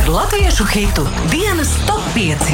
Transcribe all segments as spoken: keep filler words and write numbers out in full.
latviešu hitu dienas top pieci.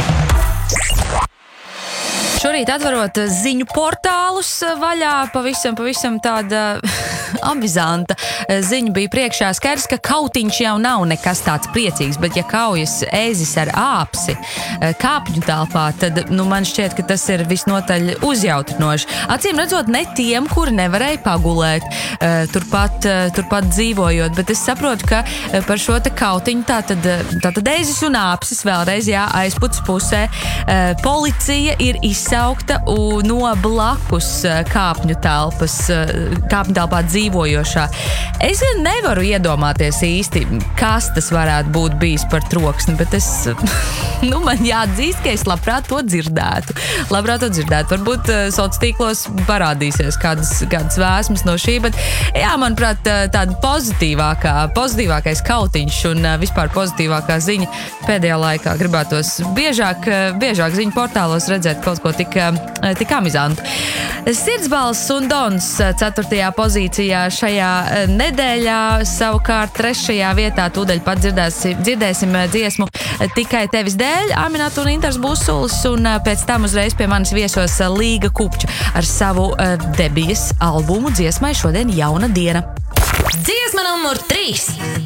Šorīt atverot ziņu portālus vaļā, pavisam, pavisam tāda amizanta ziņa bija priekšā. Skaidrs, ka kautiņš jau nav nekas tāds priecīgs, bet ja kaujas ēzis ar āpsi kāpņu telpā, tad nu, man šķiet, ka tas ir visnotaļ uzjautrinoši. Acīm redzot, ne tiem, kuri nevarēja pagulēt, turpat, turpat dzīvojot, bet es saprotu, ka par šo te kautiņu tātad, tātad ēzis un āpsis vēlreiz jā, aizputs pusē. Policija ir izsaukta no blakus kāpņu telpas, kāpņu telpā dzīvojošā. Es gan nevaru iedomāties īsti, kas tas varētu būt bijis par troksni, bet es, nu, man jāatzīst, ka es labprāt to dzirdētu. Labprāt to dzirdētu. Varbūt uh, sociālos tīklos parādīsies kādas, kādas vēsmas no šī, bet jā, manuprāt, tāda pozitīvākā, pozitīvākais kautiņš un uh, vispār pozitīvākā ziņa pēdējā laikā gribētos biežāk, uh, biežāk ziņu portālos redzēt kaut ko tik, uh, tik amizantu. Sirdsbalss un Dons ceturtajā pozīcijā šajā nedēļā, savukārt trešajā vietā tūdaļ pat dzirdēsim, dzirdēsim dziesmu Tikai tevis dēļ, Aminata un Intars Busulis, un pēc tam uzreiz pie manis viesos Līga Kupča ar savu debijas albumu dziesmai Šodien jauna diena. Dziesma numur trīs.